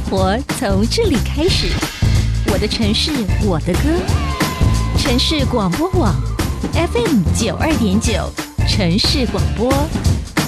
活从这里开始，我的城市，我的歌。城市广播网 FM 92.9，城市广播。